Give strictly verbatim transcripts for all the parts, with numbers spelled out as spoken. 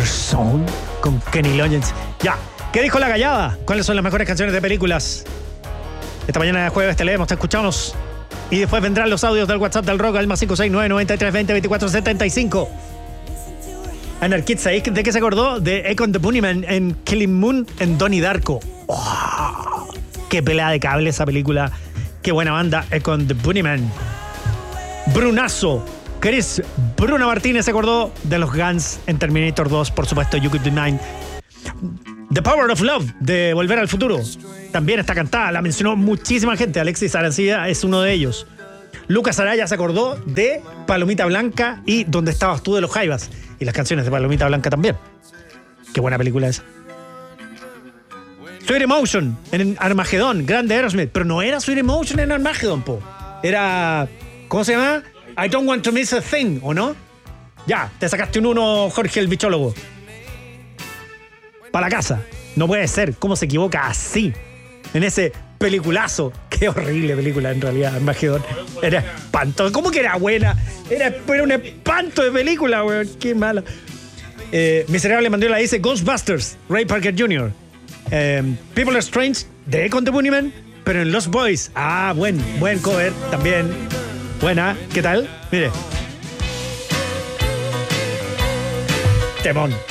Danger Zone con Kenny Loggins. Ya, ¿qué dijo la gallada? ¿Cuáles son las mejores canciones de películas? Esta mañana de jueves te leemos, te escuchamos. Y después vendrán los audios del WhatsApp del Rock al más cinco seis nueve, noventa y tres, veinte, veinticuatro, setenta y cinco. Anarkid, ¿sabéis de qué se acordó? De Econ the Bunnyman en Killing Moon en Donnie Darko. Oh, ¡qué pelea de cable esa película! ¡Qué buena banda! Econ the Bunnyman. Brunazo. Chris Bruna Martínez se acordó de los Guns en Terminator dos, por supuesto, You Could Be Mine. The Power of Love de Volver al Futuro también está cantada, la mencionó muchísima gente. Alexis Arancilla es uno de ellos. Lucas Araya se acordó de Palomita Blanca y Donde estabas tú de los Jaivas, y las canciones de Palomita Blanca también. Qué buena película esa. Sweet Emotion en Armagedón, grande Aerosmith, pero no era Sweet Emotion en Armagedón, po. Era, ¿cómo se llama? I Don't Want to Miss a Thing, ¿o no? Ya, te sacaste un uno, Jorge el bichólogo. Para la casa. No puede ser. ¿Cómo se equivoca así? En ese peliculazo. Qué horrible película, en realidad, Armagedón. Era espantoso. ¿Cómo que era buena? Era, era un espanto de película, weón. Qué mala. Eh, Miserable Mandela dice Ghostbusters, Ray Parker junior Eh, People Are Strange, de Econ the Bunnyman, pero en Lost Boys. Ah, buen, buen cover también. Buena, ¿qué tal? Mire. Temón.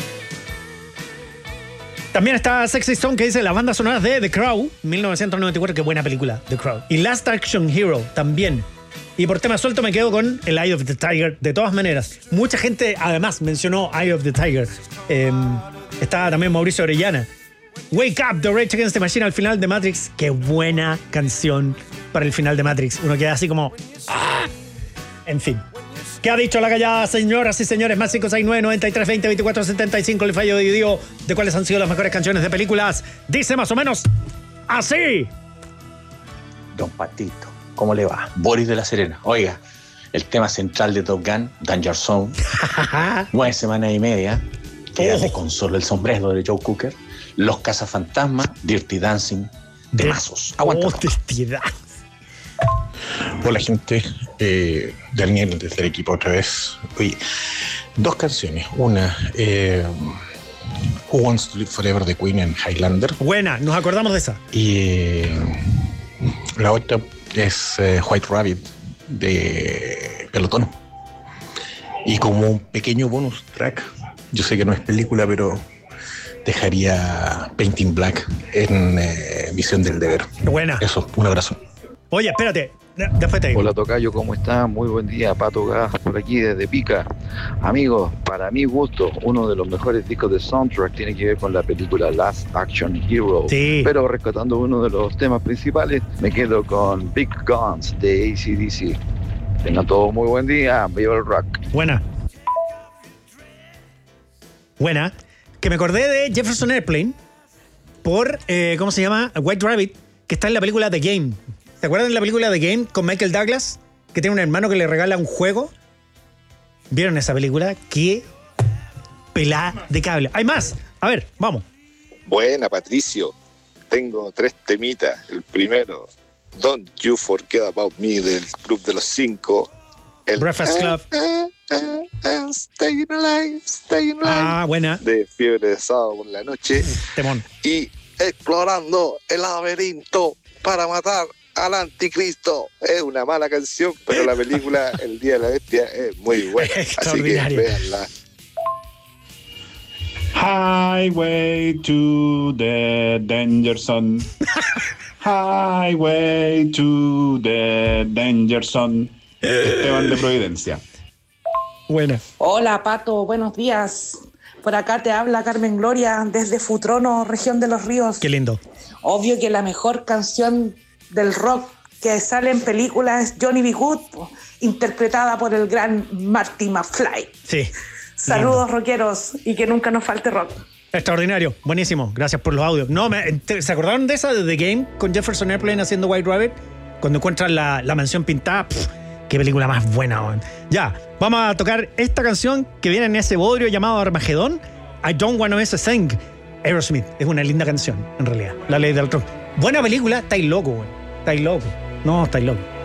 También está Sexy Stone, que dice las bandas sonoras de The Crow, mil novecientos noventa y cuatro, qué buena película, The Crow. Y Last Action Hero, también. Y por tema suelto me quedo con el Eye of the Tiger, de todas maneras. Mucha gente, además, mencionó Eye of the Tiger. Eh, está también Mauricio Orellana. Wake Up, The Rage Against the Machine al final de Matrix. Qué buena canción para el final de Matrix. Uno queda así como... ¡ah! En fin. ¿Qué ha dicho la callada, señoras y señores? Más cinco seis nueve, noventa y tres, veinte, veinticuatro, setenta y cinco. El fallo de Dios de cuáles han sido las mejores canciones de películas. Dice más o menos así. Don Patito, ¿cómo le va? Boris de la Serena. Oiga, el tema central de Top Gun, Danger Zone. Nueve semanas y media. Quédate oh. con solo el sombrero de Joe Cooker. Los Cazafantasmas, Dirty Dancing, de mazos. Aguanta. Oh, Dirty Dancing. Hola gente, eh, Daniel desde el equipo otra vez. Oye, dos canciones. Una, eh, Who Wants to Live Forever de Queen en Highlander. Buena, nos acordamos de esa. Y eh, la otra es eh, White Rabbit de Pelotón. Y como un pequeño bonus track, yo sé que no es película, pero dejaría Painting Black en eh, Visión del Deber. Buena. Eso, un abrazo. Oye, espérate. Después te digo. Hola tocayo, ¿cómo están? Muy buen día, Pato Gas por aquí desde Pica. Amigos, para mi gusto, uno de los mejores discos de soundtrack tiene que ver con la película Last Action Hero. Sí. Pero rescatando uno de los temas principales, me quedo con Big Guns de A C D C. Tengan todos muy buen día, viva el rock. Buena. Buena. Que me acordé de Jefferson Airplane por, eh, ¿cómo se llama? White Rabbit, que está en la película The Game. ¿Se acuerdan de la película The Game con Michael Douglas? Que tiene un hermano que le regala un juego. ¿Vieron esa película? ¡Qué pelá de cable! ¡Hay más! A ver, vamos. Buena, Patricio. Tengo tres temitas. El primero, Don't You Forget About Me, del Club de los Cinco. El Breakfast Club. Uh, uh, uh, uh, staying Alive, Staying Alive. Ah, buena. De Fiebre de Sábado por la Noche. Temón. Y Explorando el Laberinto para Matar al Anticristo. Es una mala canción, pero la película El Día de la Bestia es muy buena. Así que véanla. Highway to the Danger Zone. Highway to the Danger Zone. Esteban de Providencia. Buena. Hola, Pato, buenos días. Por acá te habla Carmen Gloria desde Futrono, región de Los Ríos. Qué lindo. Obvio que la mejor canción del rock que sale en películas es Johnny B. Good, interpretada por el gran Marty McFly. Sí. Saludos, lindo. Rockeros, y que nunca nos falte rock. Extraordinario, buenísimo, gracias por los audios. No, me, ¿se acordaron de esa de The Game con Jefferson Airplane haciendo White Rabbit? Cuando encuentran la, la mansión pintada, pff, qué película más buena, man. Ya, vamos a tocar esta canción que viene en ese bodrio llamado Armagedón. I Don't Wanna Miss a Thing. Aerosmith, es una linda canción, en realidad. La ley del rock. Buena película, estáis loco, güey. Estáis loco. No, estáis loco.